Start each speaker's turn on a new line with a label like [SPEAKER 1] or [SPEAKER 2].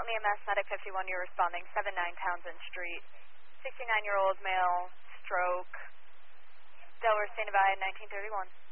[SPEAKER 1] Taunton EMS, Medic 51, you're responding, 79 Townsend Street. 69-year-old male, stroke. Delaware, standing by, 1931.